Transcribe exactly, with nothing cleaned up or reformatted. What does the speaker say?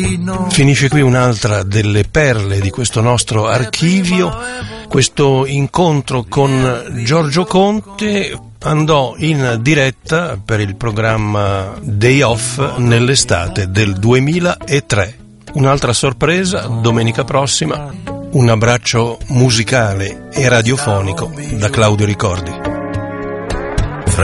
Finisce qui un'altra delle perle di questo nostro archivio. Questo incontro con Giorgio Conte andò in diretta per il programma Day Off nell'estate del duemilatré. Un'altra sorpresa domenica prossima. Un abbraccio musicale e radiofonico da Claudio Ricordi.